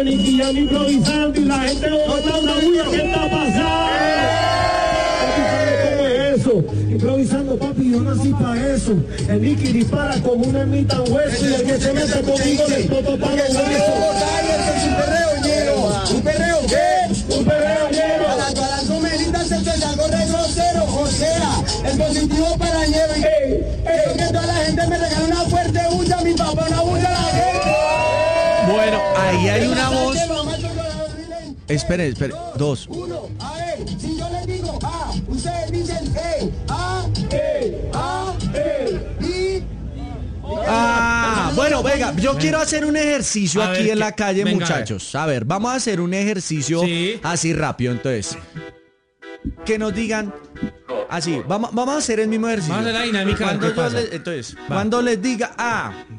Nicky Jam improvisando y la gente bota una bulla. ¿Qué está pasando? Papi, ¿sabe cómo es eso? Improvisando, papi, yo nací para eso. El Nicky dispara con una ermita hueso y el que se mete conmigo le exploto para los huesos. Un perreo lleno. ¿Un perreo qué? Un perreo lleno. A las comeditas se te sacó de grosero. O sea, el positivo para nieve. Quiero que toda la gente me regale una fuerte bulla. Mi papá una bulla a la gente. Bueno, ahí hay una voz. Espere, dos. Uno, a ver, si yo les digo A, ustedes dicen A, y... Bueno, venga, yo quiero hacer un ejercicio A aquí ver, en la calle, venga, muchachos. A ver, vamos a hacer un ejercicio Sí. así rápido, entonces. Que nos digan así, vamos a hacer el mismo ejercicio. Vamos a hacer la dinámica, Cuando ¿qué pasa? entonces, Va. cuando les diga A,